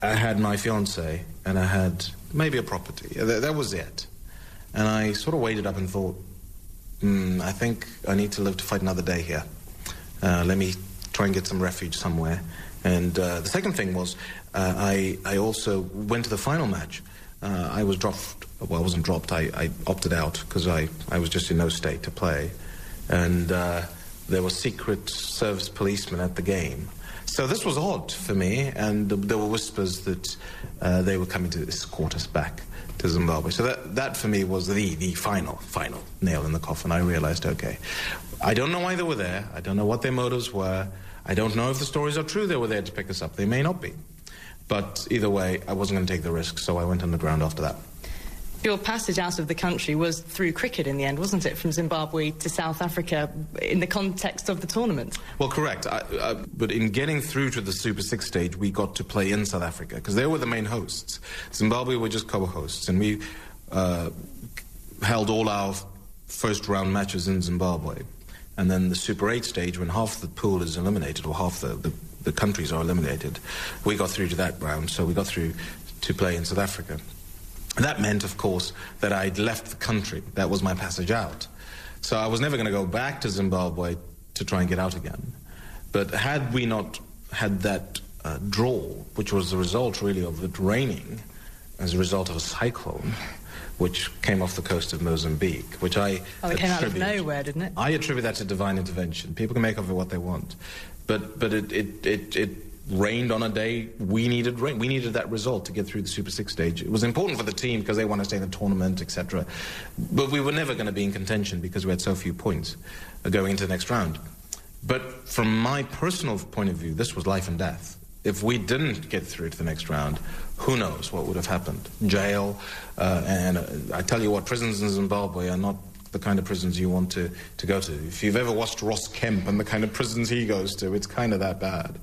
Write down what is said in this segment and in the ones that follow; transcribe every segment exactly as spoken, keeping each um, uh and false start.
I had my fiancée and I had maybe a property. That, that was it. And I sort of waited up and thought, mm, I think I need to live to fight another day here. Uh, let me try and get some refuge somewhere. And uh, the second thing was, uh, I, I also went to the final match. Uh, I was dropped, well, I wasn't dropped, I, I opted out because I, I was just in no state to play. And uh, there were Secret Service policemen at the game. So this was odd for me, and there were whispers that uh, they were coming to escort us back to Zimbabwe. So that, that for me was the, the final, final nail in the coffin. I realized, okay, I don't know why they were there. I don't know what their motives were. I don't know if the stories are true they were there to pick us up. They may not be. But either way, I wasn't going to take the risk, so I went underground after that. Your passage out of the country was through cricket in the end, wasn't it, from Zimbabwe to South Africa in the context of the tournament? Well, correct. I, I, but in getting through to the Super Six stage, we got to play in South Africa, because they were the main hosts. Zimbabwe were just co-hosts, and we uh, held all our first round matches in Zimbabwe. And then the Super Eight stage, when half the pool is eliminated, or half the, the, the countries are eliminated, we got through to that round, so we got through to play in South Africa. That meant, of course, that I'd left the country. That was my passage out. So I was never going to go back to Zimbabwe to try and get out again. But had we not had that uh, draw, which was the result, really, of it raining as a result of a cyclone, which came off the coast of Mozambique, which I Oh, it came out of nowhere, didn't it? I attribute that to divine intervention. People can make of it what they want. But, but it, it, it, it rained on a day we needed rain. We needed that result to get through the Super Six stage. It was important for the team because they want to stay in the tournament, et cetera. But we were never going to be in contention because we had so few points going into the next round. But from my personal point of view, this was life and death. If we didn't get through to the next round, who knows what would have happened? Jail, uh, and uh, I tell you what, prisons in Zimbabwe are not the kind of prisons you want to, to go to. If you've ever watched Ross Kemp and the kind of prisons he goes to, it's kind of that bad.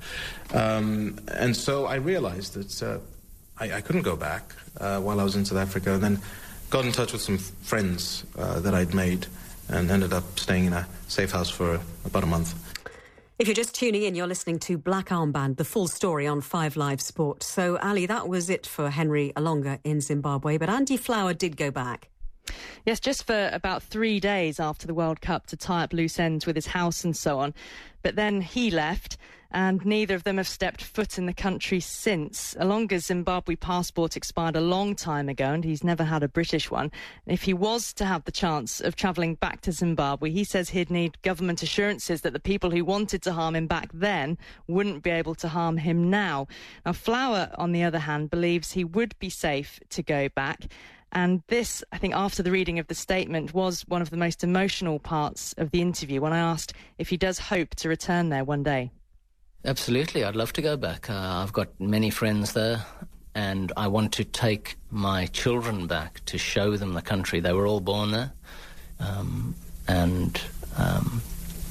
Um, and so I realized that uh, I, I couldn't go back uh, while I was in South Africa, and then got in touch with some friends uh, that I'd made and ended up staying in a safe house for about a month. If you're just tuning in, you're listening to Black Armband, the full story on Five Live Sport. So, Ali, that was it for Henry Alonga in Zimbabwe, but Andy Flower did go back. Yes, just for about three days after the World Cup to tie up loose ends with his house and so on. But then he left, and neither of them have stepped foot in the country since. Alonga's Zimbabwe passport expired a long time ago, and he's never had a British one. If he was to have the chance of travelling back to Zimbabwe, he says he'd need government assurances that the people who wanted to harm him back then wouldn't be able to harm him now. Now, Flower, on the other hand, believes he would be safe to go back. And this, I think, after the reading of the statement, was one of the most emotional parts of the interview when I asked if he does hope to return there one day. Absolutely, I'd love to go back. Uh, I've got many friends there, and I want to take my children back to show them the country. They were all born there, um, and um,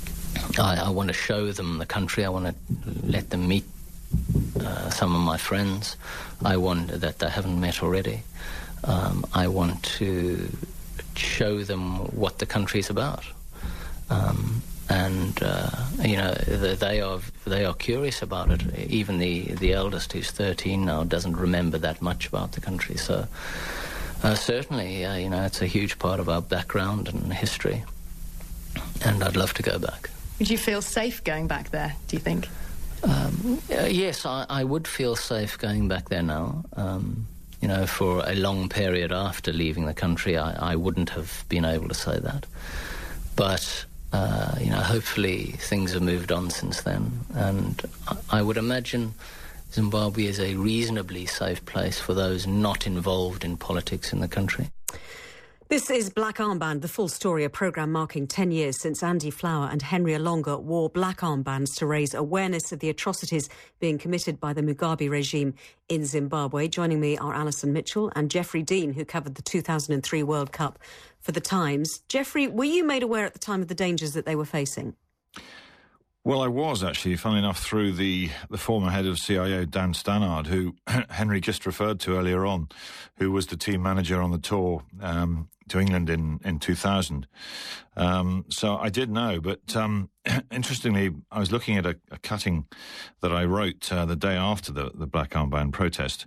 I, I want to show them the country. I want to let them meet uh, some of my friends I want that they haven't met already. Um, I want to show them what the country's about. Um, and, uh, you know, they are they are curious about it. Even the, the eldest, who's thirteen now, doesn't remember that much about the country. So, uh, certainly, uh, you know, it's a huge part of our background and history. And I'd love to go back. Would you feel safe going back there, do you think? Um, uh, yes, I, I would feel safe going back there now. Um, you know, for a long period after leaving the country, I, I wouldn't have been able to say that. But, uh, you know, hopefully things have moved on since then. And I, I would imagine Zimbabwe is a reasonably safe place for those not involved in politics in the country. This is Black Armband, the full story, a programme marking ten years since Andy Flower and Henry Alonga wore black armbands to raise awareness of the atrocities being committed by the Mugabe regime in Zimbabwe. Joining me are Alison Mitchell and Jeffrey Dean, who covered the two thousand three World Cup for The Times. Jeffrey, were you made aware at the time of the dangers that they were facing? Well, I was actually, funnily enough, through the, the former head of C I O, Dan Stannard, who Henry just referred to earlier on, who was the team manager on the tour um, to England in, in two thousand. Um, so I did know, but um, interestingly, I was looking at a, a cutting that I wrote uh, the day after the, the Black Armband protest,